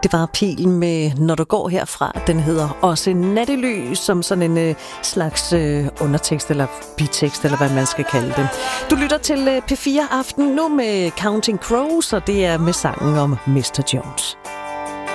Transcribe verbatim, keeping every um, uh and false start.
Det var pilen med Når du går herfra. Den hedder også Nattely, som sådan en øh, slags øh, undertekst eller bitekst, eller hvad man skal kalde det. Du lytter til øh, P fire Aften nu med Counting Crows, og det er med sangen om mister Jones.